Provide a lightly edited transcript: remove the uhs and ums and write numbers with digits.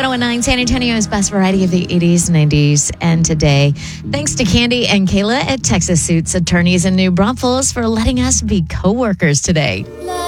101.9 San Antonio's best variety of the 80s, 90s, and today. Thanks to Candy and Kayla at Texas Suits Attorneys in New Braunfels for letting us be co-workers today.